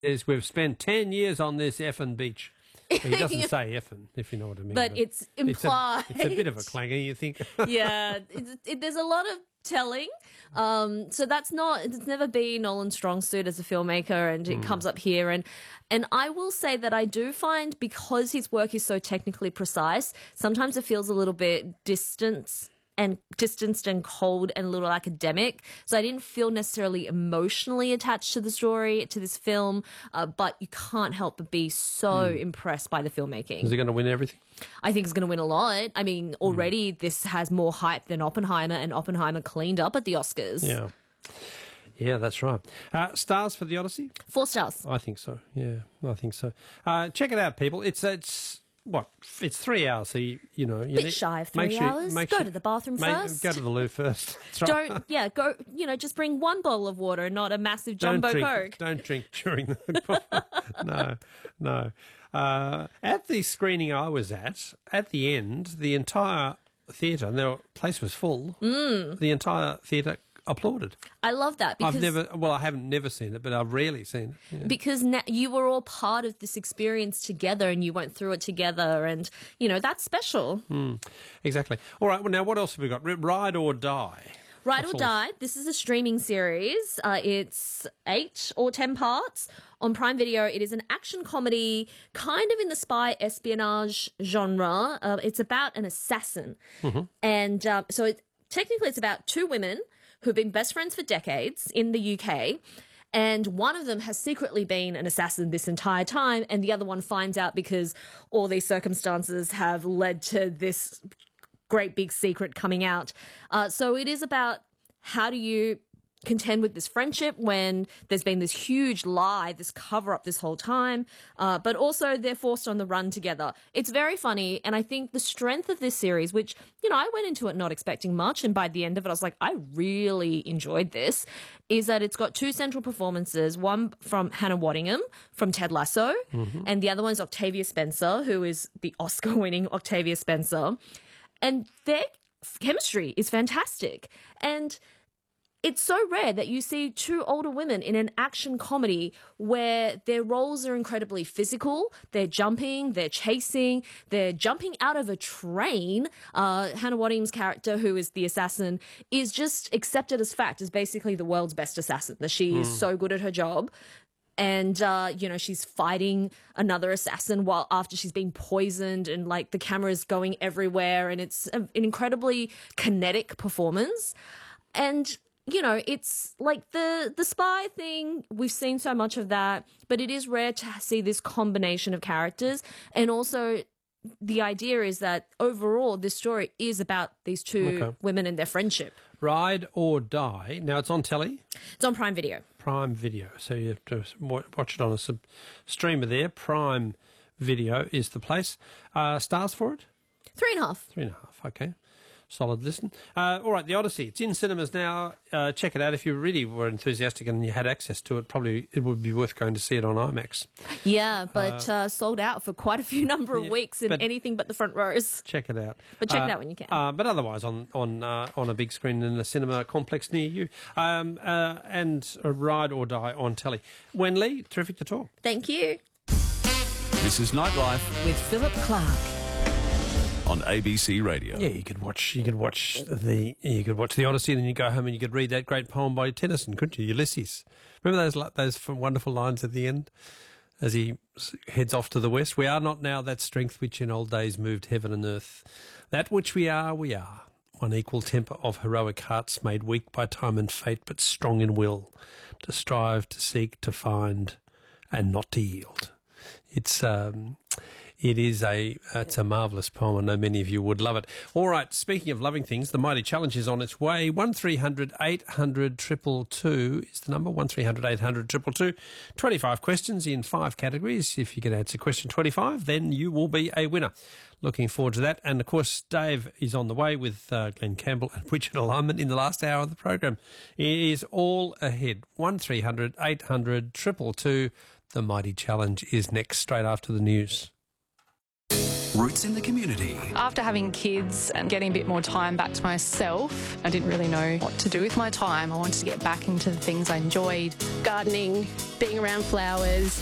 is we've spent 10 years on this effing beach. He doesn't say effing, if you know what I mean. But it's implied. It's a bit of a clanger, you think. Yeah, there's a lot of telling. So it's never been Nolan's strong suit as a filmmaker, and it comes up here. And I will say that I do find, because his work is so technically precise, sometimes it feels a little bit distanced and cold and a little academic. So I didn't feel necessarily emotionally attached to the story, to this film, but you can't help but be so impressed by the filmmaking. Is he going to win everything? I think it's going to win a lot. I mean, already this has more hype than Oppenheimer, and Oppenheimer cleaned up at the Oscars. Yeah. Yeah, that's right. Stars for The Odyssey? 4 stars. I think so. Yeah, I think so. Check it out, people. It's 3 hours. So you Bit shy of 3 hours. Go to the bathroom first. Go to the loo first. That's right. Go. Just bring one bottle of water and not a massive jumbo Coke. Don't drink during the. No. At the screening I was at the end, the entire theatre, and the place was full. The entire theatre applauded. I love that because I haven't never seen it, but I've rarely seen it. Yeah. Because you were all part of this experience together, and you went through it together, and that's special. Exactly. All right. Well, now what else have we got? Ride or Die. Ride or Die. This is a streaming series. It's 8 or 10 parts on Prime Video. It is an action comedy, kind of in the spy espionage genre. It's about an assassin, and technically it's about 2 women who've been best friends for decades in the UK, and one of them has secretly been an assassin this entire time, and the other one finds out because all these circumstances have led to this great big secret coming out. So it is about, how do you contend with this friendship when there's been this huge lie, this cover-up this whole time, but also they're forced on the run together. It's very funny, and I think the strength of this series, which, I went into it not expecting much, and by the end of it I was like, I really enjoyed this, is that it's got 2 central performances, one from Hannah Waddingham from Ted Lasso, and the other one's Octavia Spencer, who is the Oscar-winning Octavia Spencer, and their chemistry is fantastic. And it's so rare that you see 2 older women in an action comedy where their roles are incredibly physical. They're jumping, they're chasing, they're jumping out of a train. Hannah Waddingham's character, who is the assassin, is just accepted as fact as basically the world's best assassin, that she is so good at her job. And, she's fighting another assassin after she's been poisoned, and the camera's going everywhere, and it's an incredibly kinetic performance. And it's like the spy thing. We've seen so much of that, but it is rare to see this combination of characters. And also the idea is that overall this story is about these 2 women and their friendship. Ride or Die. Now it's on telly. It's on Prime Video. Prime Video. So you have to watch it on a streamer there. Prime Video is the place. Stars for it? 3.5. 3.5. Okay. Solid listen. All right, The Odyssey. It's in cinemas now. Check it out. If you really were enthusiastic and you had access to it, probably it would be worth going to see it on IMAX. Yeah, but sold out for quite a few number of weeks in anything but the front rows. Check it out. But check it out when you can. But otherwise on a big screen in a cinema complex near you. And a Ride or Die on telly. Wen Lee, terrific to talk. Thank you. This is Nightlife with Philip Clark on ABC Radio. Yeah, you could watch the Odyssey, and then you go home and you could read that great poem by Tennyson, couldn't you? Ulysses. Remember those wonderful lines at the end as he heads off to the west? We are not now that strength which in old days moved heaven and earth. That which we are, one equal temper of heroic hearts made weak by time and fate, but strong in will, to strive, to seek, to find, and not to yield. It's a marvellous poem. I know many of you would love it. All right, speaking of loving things, the Mighty Challenge is on its way. 1300 800 222 is the number, 1300 800 222. 25 questions in 5 categories. If you can answer question 25, then you will be a winner. Looking forward to that. And, of course, Dave is on the way with Glenn Campbell and Richard Alignment in the last hour of the program. It is all ahead. 1300 800 222. The Mighty Challenge is next, straight after the news. Roots in the community. After having kids and getting a bit more time back to myself, I didn't really know what to do with my time. I wanted to get back into the things I enjoyed. Gardening, being around flowers,